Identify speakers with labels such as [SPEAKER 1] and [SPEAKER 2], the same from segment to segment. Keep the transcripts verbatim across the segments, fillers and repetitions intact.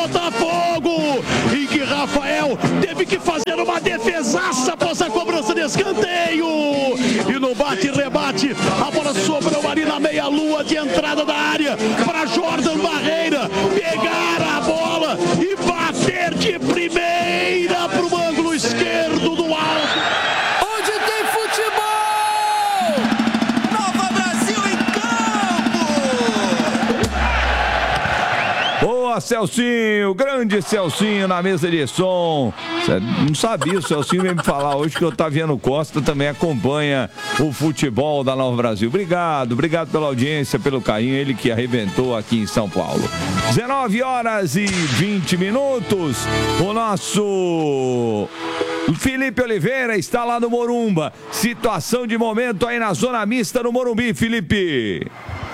[SPEAKER 1] Botafogo, em que Rafael teve que fazer uma defesaça após a cobrança de escanteio. E no bate-rebate, a bola sobrou ali na meia-lua de entrada da área para Jordan Barreira pegar a bola e bater de primeira para o ângulo esquerdo do alto.
[SPEAKER 2] Boa, Celcinho, grande Celcinho na mesa de som. Cê não sabia, o Celcinho veio me falar hoje que o Otaviano Costa também acompanha o futebol da Nova Brasil. Obrigado, obrigado pela audiência, pelo carinho, ele que arrebentou aqui em São Paulo. dezenove horas e vinte minutos, o nosso Felipe Oliveira está lá no Morumba. Situação de momento aí na zona mista no Morumbi, Felipe.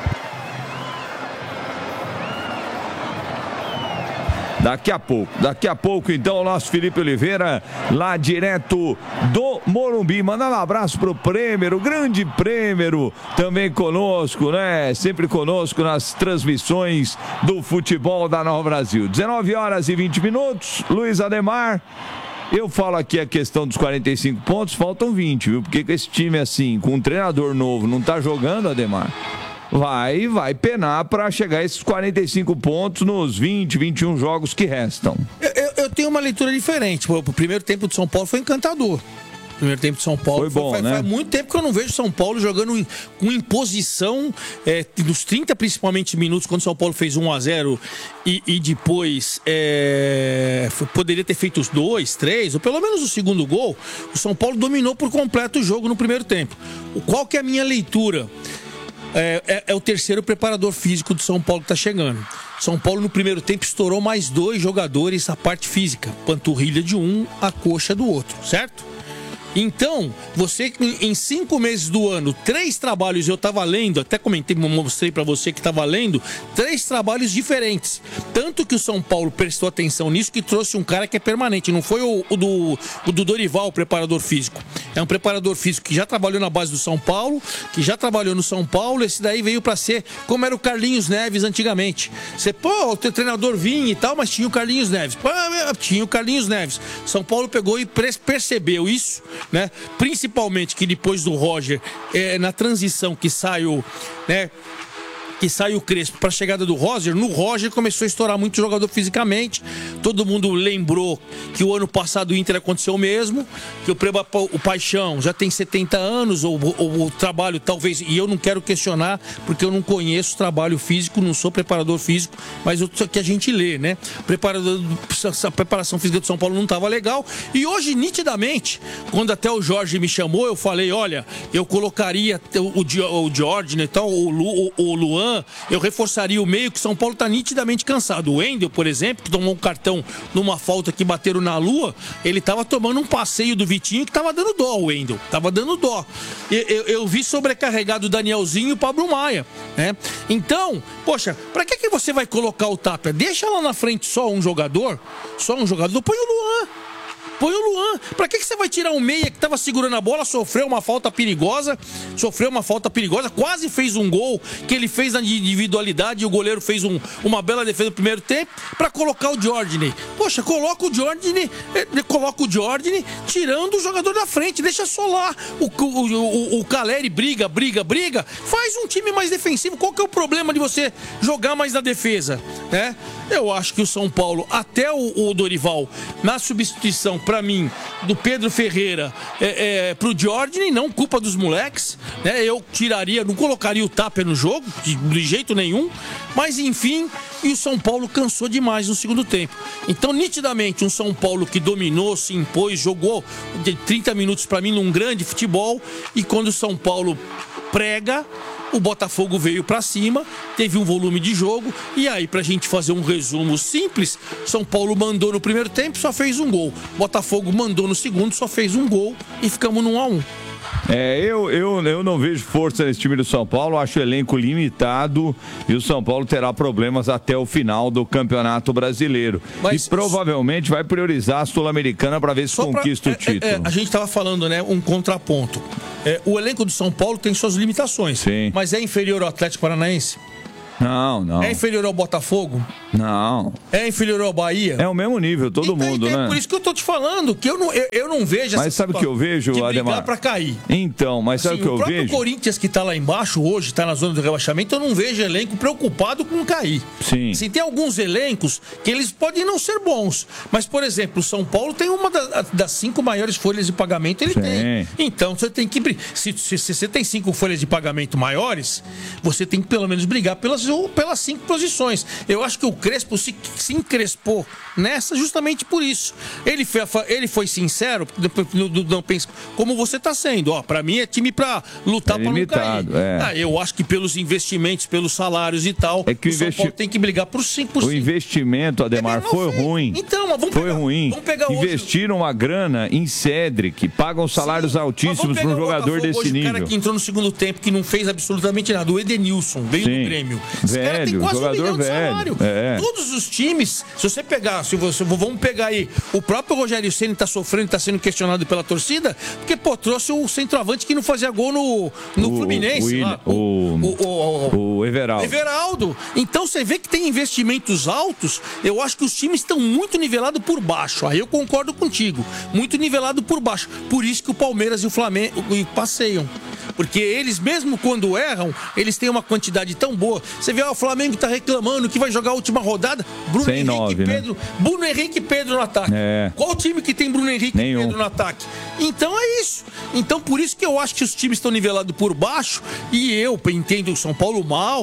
[SPEAKER 2] Daqui a pouco, daqui a pouco então o nosso Felipe Oliveira lá direto do Morumbi, mandando um abraço pro Prêmero, o grande Prêmero, também conosco, né? Sempre conosco nas transmissões do futebol da Nova Brasil. dezenove horas e vinte minutos, Luiz Ademar. Eu falo aqui a questão dos quarenta e cinco pontos, faltam vinte, viu? Porque com esse time assim, com um treinador novo, não tá jogando, Ademar? Vai, vai penar para chegar a esses quarenta e cinco pontos nos vinte, vinte e um jogos que restam.
[SPEAKER 3] Eu, eu, eu tenho uma leitura diferente. O primeiro tempo de São Paulo foi encantador. O primeiro tempo de São Paulo
[SPEAKER 2] foi bom,
[SPEAKER 3] foi,
[SPEAKER 2] né?
[SPEAKER 3] Faz muito tempo que eu não vejo São Paulo jogando com imposição, é, nos trinta principalmente minutos, quando São Paulo fez um a zero e, e depois é, foi, poderia ter feito os dois, três, ou pelo menos o segundo gol. O São Paulo dominou por completo o jogo no primeiro tempo. Qual que é a minha leitura? É, é, é o terceiro preparador físico do São Paulo que está chegando. São Paulo no primeiro tempo estourou mais dois jogadores a parte física, panturrilha de um, a coxa do outro, certo? Então, você em cinco meses do ano, três trabalhos, eu estava lendo, até comentei, mostrei para você que estava lendo, três trabalhos diferentes. Tanto que o São Paulo prestou atenção nisso que trouxe um cara que é permanente. Não foi o, o, do, o do Dorival, o preparador físico. É um preparador físico que já trabalhou na base do São Paulo, que já trabalhou no São Paulo. Esse daí veio para ser como era o Carlinhos Neves antigamente. Você, pô, o teu treinador vinha e tal, mas tinha o Carlinhos Neves. Pô, tinha o Carlinhos Neves. São Paulo pegou e percebeu isso, né? Principalmente que depois do Roger, é, na transição que saiu, né? Que sai o Crespo para a chegada do Roger, no Roger começou a estourar muito jogador fisicamente. Todo mundo lembrou que o ano passado o Inter aconteceu o mesmo, que o, o Paixão já tem setenta anos, ou, ou o trabalho talvez, e eu não quero questionar, porque eu não conheço trabalho físico, não sou preparador físico, mas o que a gente lê, né? Preparador, a preparação física do São Paulo não estava legal, e hoje, nitidamente, quando até o Jorge me chamou, eu falei, olha, eu colocaria o, o, o Jorge e tal, o, Lu, o, o Luan, eu reforçaria o meio, que São Paulo está nitidamente cansado. O Wendel, por exemplo, que tomou um cartão numa falta que bateram na lua, ele estava tomando um passeio do Vitinho que estava dando dó, o Wendel. Estava dando dó. Eu, eu, eu vi sobrecarregado o Danielzinho e o Pablo Maia, né? Então, poxa, para que, que você vai colocar o Tapia? Deixa lá na frente só um jogador, só um jogador, põe o Luan. Põe o Luan. Pra que, que você vai tirar um meia que tava segurando a bola, sofreu uma falta perigosa, sofreu uma falta perigosa, quase fez um gol que ele fez na individualidade e o goleiro fez um, uma bela defesa no primeiro tempo, pra colocar o Jordan. Poxa, coloca o Jordan, coloca o Jordan tirando o jogador da frente, deixa só lá. O, o, o, o Caleri briga, briga, briga, faz um time mais defensivo. Qual que é o problema de você jogar mais na defesa, né? Eu acho que o São Paulo, até o, o Dorival, na substituição, pra mim, do Pedro Ferreira é, é, pro Jordan, não culpa dos moleques, né? Eu tiraria, não colocaria o Tapia no jogo, de, de jeito nenhum, mas enfim, e o São Paulo cansou demais no segundo tempo. Então, nitidamente, um São Paulo que dominou, se impôs, jogou de trinta minutos pra mim num grande futebol, e quando o São Paulo prega, o Botafogo veio pra cima, teve um volume de jogo, e aí, pra gente fazer um resumo simples, São Paulo mandou no primeiro tempo, só fez um gol. Botafogo mandou no segundo, só fez um gol, e ficamos no um a um.
[SPEAKER 2] É, eu, eu, eu não vejo força nesse time do São Paulo, acho o elenco limitado e o São Paulo terá problemas até o final do Campeonato Brasileiro. Mas, e provavelmente vai priorizar a Sul-Americana para ver se conquista pra, o título.
[SPEAKER 3] É, é, a gente estava falando, né, um contraponto. É, o elenco do São Paulo tem suas limitações,
[SPEAKER 2] sim,
[SPEAKER 3] mas é inferior ao Atlético Paranaense?
[SPEAKER 2] Não, não.
[SPEAKER 3] É inferior ao Botafogo?
[SPEAKER 2] Não.
[SPEAKER 3] É inferior ao Bahia?
[SPEAKER 2] É o mesmo nível, todo
[SPEAKER 3] então,
[SPEAKER 2] mundo,
[SPEAKER 3] então,
[SPEAKER 2] né?
[SPEAKER 3] É por isso que eu tô te falando, que eu não, eu, eu não vejo
[SPEAKER 2] Mas sabe o que eu vejo,
[SPEAKER 3] de brigar
[SPEAKER 2] Ademar?
[SPEAKER 3] pra cair.
[SPEAKER 2] Então, mas sabe o
[SPEAKER 3] assim,
[SPEAKER 2] que eu
[SPEAKER 3] o próprio
[SPEAKER 2] vejo?
[SPEAKER 3] Corinthians, que tá lá embaixo hoje, tá na zona do rebaixamento, eu não vejo elenco preocupado com cair.
[SPEAKER 2] Sim.
[SPEAKER 3] Assim, tem alguns elencos que eles podem não ser bons, mas, por exemplo, o São Paulo tem uma das, das cinco maiores folhas de pagamento, ele
[SPEAKER 2] Sim.
[SPEAKER 3] tem. Então, você tem que... Se, se, se você tem cinco folhas de pagamento maiores, você tem que pelo menos brigar pelas, pelas cinco posições. Eu acho que o Crespo se, se encrespou nessa justamente por isso. Ele foi, ele foi sincero, não pensa como você está sendo. Ó, para mim é time para lutar
[SPEAKER 2] é
[SPEAKER 3] para não cair.
[SPEAKER 2] É.
[SPEAKER 3] Ah, eu acho que pelos investimentos, pelos salários e tal,
[SPEAKER 2] é que o,
[SPEAKER 3] o São
[SPEAKER 2] investi...
[SPEAKER 3] Paulo tem que brigar por cinco por cento.
[SPEAKER 2] O investimento, Ademar, é foi feito. ruim.
[SPEAKER 3] Então, mas vamos
[SPEAKER 2] foi
[SPEAKER 3] pegar,
[SPEAKER 2] ruim.
[SPEAKER 3] Vamos pegar
[SPEAKER 2] Investiram
[SPEAKER 3] hoje...
[SPEAKER 2] uma grana em Cedric, pagam salários Sim, altíssimos para um jogador desse
[SPEAKER 3] hoje,
[SPEAKER 2] nível.
[SPEAKER 3] O cara que entrou no segundo tempo que não fez absolutamente nada, o Edenilson, veio
[SPEAKER 2] Sim.
[SPEAKER 3] do Grêmio. Esse
[SPEAKER 2] velho,
[SPEAKER 3] cara tem quase
[SPEAKER 2] jogador
[SPEAKER 3] um milhão de
[SPEAKER 2] velho.
[SPEAKER 3] salário.
[SPEAKER 2] É.
[SPEAKER 3] Todos os times, se você pegar, se você, vamos pegar aí, o próprio Rogério Ceni tá sofrendo, tá sendo questionado pela torcida, porque, pô, trouxe o centroavante que não fazia gol no, no
[SPEAKER 2] o,
[SPEAKER 3] Fluminense.
[SPEAKER 2] O,
[SPEAKER 3] lá,
[SPEAKER 2] o,
[SPEAKER 3] o, o, o,
[SPEAKER 2] o Everaldo.
[SPEAKER 3] Everaldo. Então você vê que tem investimentos altos, eu acho que os times estão muito nivelados por baixo. Aí eu concordo contigo, muito nivelado por baixo. Por isso que o Palmeiras e o Flamengo passeiam. Porque eles, mesmo quando erram, eles têm uma quantidade tão boa. Você vê, ó, o Flamengo tá reclamando que vai jogar a última rodada. Bruno
[SPEAKER 2] Sem
[SPEAKER 3] Henrique
[SPEAKER 2] nove,
[SPEAKER 3] e Pedro.
[SPEAKER 2] Né?
[SPEAKER 3] Bruno Henrique e Pedro no ataque.
[SPEAKER 2] É.
[SPEAKER 3] Qual time que tem Bruno Henrique
[SPEAKER 2] Nenhum.
[SPEAKER 3] e Pedro no ataque? Então é isso. Então por isso que eu acho que os times estão nivelados por baixo. E eu entendo o São Paulo mal,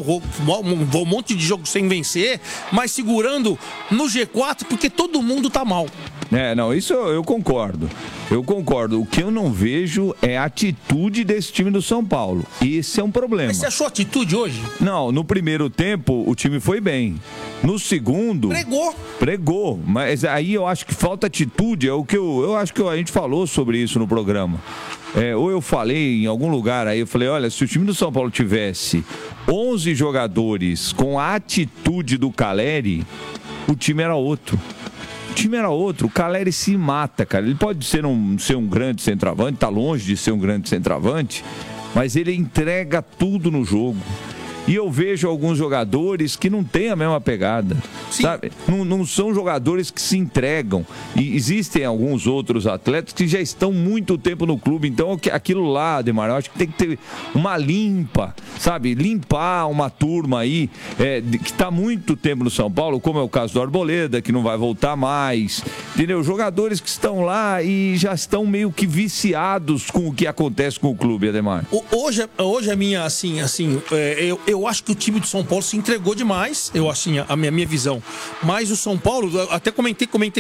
[SPEAKER 3] um monte de jogos sem vencer, mas segurando no G quatro, porque todo mundo tá mal.
[SPEAKER 2] É, não, isso eu, eu concordo. Eu concordo. O que eu não vejo é a atitude desse time do São Paulo. Esse é um problema.
[SPEAKER 3] Mas você achou atitude hoje?
[SPEAKER 2] Não, no primeiro tempo o time foi bem. No segundo...
[SPEAKER 3] Pregou.
[SPEAKER 2] Pregou. Mas aí eu acho que falta atitude. É o que eu, eu acho que a gente falou sobre isso no programa. É, ou eu falei em algum lugar aí, eu falei, olha, se o time do São Paulo tivesse onze jogadores com a atitude do Caleri, o time era outro. O time era outro, o Caleri se mata, cara. Ele pode ser um, ser um grande centroavante, tá longe de ser um grande centroavante, mas ele entrega tudo no jogo. E eu vejo alguns jogadores que não têm a mesma pegada, Sim. sabe? Não, não são jogadores que se entregam. E existem alguns outros atletas que já estão muito tempo no clube. Então, aquilo lá, Ademar, eu acho que tem que ter uma limpa, sabe? Limpar uma turma aí é, que está muito tempo no São Paulo, como é o caso do Arboleda, que não vai voltar mais. Entendeu? Jogadores que estão lá e já estão meio que viciados com o que acontece com o clube, Ademar.
[SPEAKER 3] Hoje, hoje a minha, assim, assim, é, eu, eu Eu acho que o time do São Paulo se entregou demais, eu assim, a minha, a minha visão. Mas o São Paulo, eu até comentei, comentei,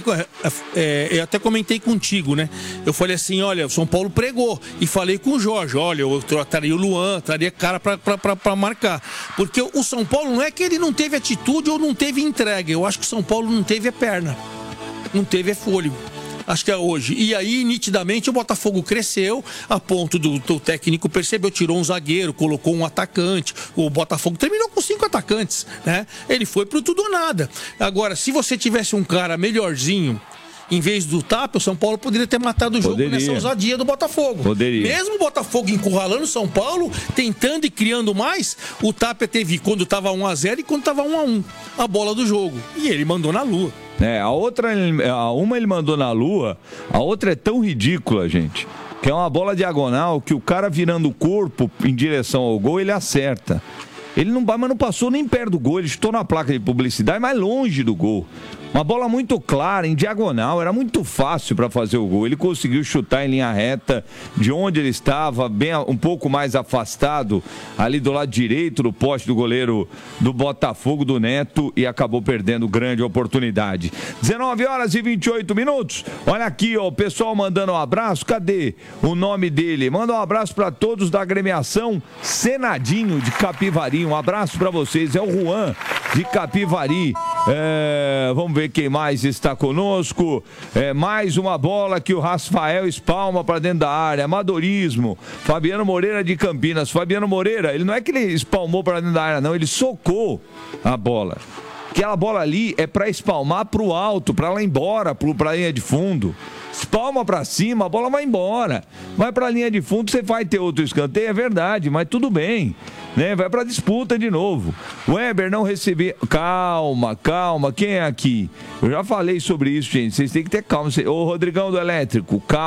[SPEAKER 3] é, eu até comentei contigo, né? Eu falei assim, olha, o São Paulo pregou. E falei com o Jorge, olha, eu traria o Luan, traria cara pra, pra, pra, pra marcar. Porque o São Paulo não é que ele não teve atitude ou não teve entrega. Eu acho que o São Paulo não teve a perna. Não teve a fôlego. Acho que é hoje. E aí, nitidamente, o Botafogo cresceu a ponto do, do técnico percebeu, tirou um zagueiro, colocou um atacante. O Botafogo terminou com cinco atacantes, né? Ele foi pro tudo ou nada. Agora, se você tivesse um cara melhorzinho, em vez do Tapia, o São Paulo poderia ter matado o jogo
[SPEAKER 2] poderia.
[SPEAKER 3] nessa ousadia do Botafogo.
[SPEAKER 2] Poderia.
[SPEAKER 3] Mesmo o Botafogo encurralando o São Paulo, tentando e criando mais, o Tapia teve quando estava um a zero e quando estava um a um a bola do jogo. E ele mandou na lua.
[SPEAKER 2] É, a outra, a uma ele mandou na lua, a outra é tão ridícula, gente, que é uma bola diagonal que o cara virando o corpo em direção ao gol, ele acerta. Ele não, mas não passou nem perto do gol, ele chutou na placa de publicidade, mas longe do gol. Uma bola muito clara, em diagonal, era muito fácil para fazer o gol. Ele conseguiu chutar em linha reta, de onde ele estava, bem, um pouco mais afastado, ali do lado direito do poste do goleiro do Botafogo, do Neto, e acabou perdendo grande oportunidade. dezenove horas e vinte e oito minutos. Olha aqui, ó, o pessoal mandando um abraço. Cadê o nome dele? Manda um abraço para todos da agremiação Senadinho de Capivari. Um abraço para vocês. É o Juan de Capivari. É, vamos ver quem mais está conosco. É, mais uma bola que o Rafael espalma para dentro da área. Amadorismo. Fabiano Moreira de Campinas. Fabiano Moreira, ele não é que ele espalmou para dentro da área, não. Ele socou a bola. Aquela bola ali é para espalmar para o alto, para lá embora, para a linha de fundo. Espalma para cima, a bola vai embora. Vai para a linha de fundo, você vai ter outro escanteio, é verdade, mas tudo bem. né? Vai pra disputa de novo. O Weber não recebia... Calma, calma. Quem é aqui? Eu já falei sobre isso, gente. Vocês têm que ter calma. Ô, Rodrigão do Elétrico, calma.